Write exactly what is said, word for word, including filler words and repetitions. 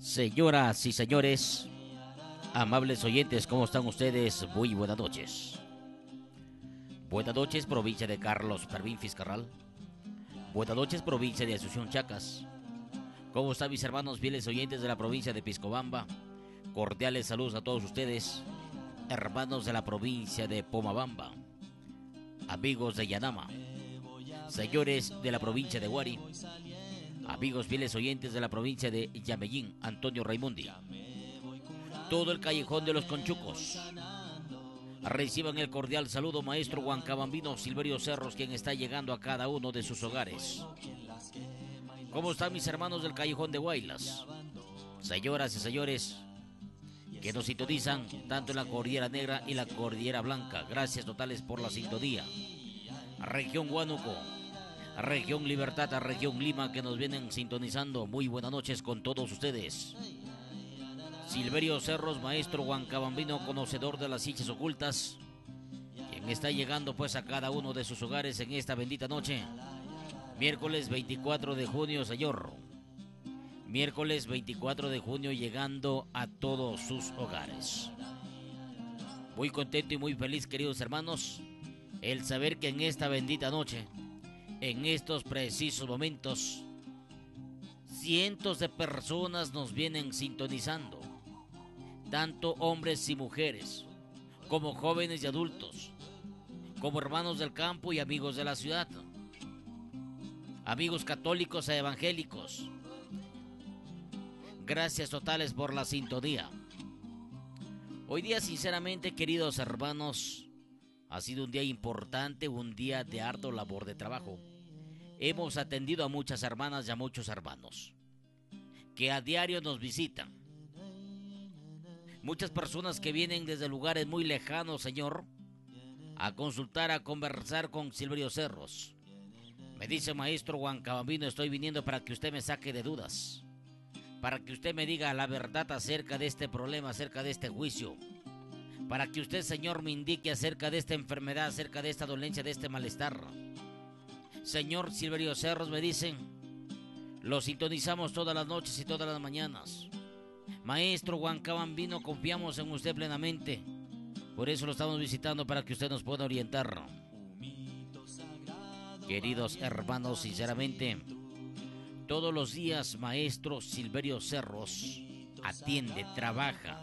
Señoras y señores, amables oyentes, ¿cómo están ustedes? Muy buenas noches. Buenas noches, provincia de Carlos Pervín Fiscarral. Buenas noches, provincia de Asunción Chacas. ¿Cómo están mis hermanos fieles oyentes de la provincia de Piscobamba? Cordiales saludos a todos ustedes, hermanos de la provincia de Pomabamba, amigos de Yanama, señores de la provincia de Huari, amigos fieles oyentes de la provincia de Yamellín, Antonio Raimundi, todo el callejón de los Conchucos. Reciban el cordial saludo maestro Huancabambino Silverio Cerros, quien está llegando a cada uno de sus hogares. ¿Cómo están mis hermanos del callejón de Huaylas? Señoras y señores que nos sintonizan tanto en la Cordillera Negra y la Cordillera Blanca, gracias totales por la sintonía. Región Huánuco, Región Libertad, Región Lima, que nos vienen sintonizando. Muy buenas noches con todos ustedes. Silverio Cerros, maestro Huancabambino, conocedor de las hechas ocultas, quien está llegando pues a cada uno de sus hogares en esta bendita noche. Miércoles veinticuatro de junio, señor. Miércoles veinticuatro de junio, llegando a todos sus hogares. Muy contento y muy feliz, queridos hermanos, el saber que en esta bendita noche, en estos precisos momentos, cientos de personas nos vienen sintonizando, tanto hombres y mujeres, como jóvenes y adultos, como hermanos del campo y amigos de la ciudad, amigos católicos e evangélicos. Gracias totales por la sintonía. Hoy día, sinceramente, queridos hermanos, ha sido un día importante, un día de ardua labor de trabajo. Hemos atendido a muchas hermanas y a muchos hermanos que a diario nos visitan. Muchas personas que vienen desde lugares muy lejanos, señor, a consultar, a conversar con Silverio Cerros. Me dice, maestro Huancabambino, estoy viniendo para que usted me saque de dudas, para que usted me diga la verdad acerca de este problema, acerca de este juicio, para que usted, señor, me indique acerca de esta enfermedad, acerca de esta dolencia, de este malestar. Señor Silverio Cerros, me dicen, lo sintonizamos todas las noches y todas las mañanas. Maestro Huancabambino, confiamos en usted plenamente, por eso lo estamos visitando, para que usted nos pueda orientar. Queridos hermanos, sinceramente, todos los días maestro Silverio Cerros atiende, trabaja